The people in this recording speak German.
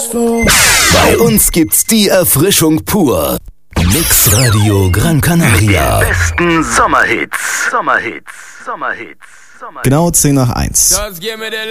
Bei uns gibt's die Erfrischung pur. Mix Radio Gran Canaria. Die besten Sommerhits. Genau 10 nach 1.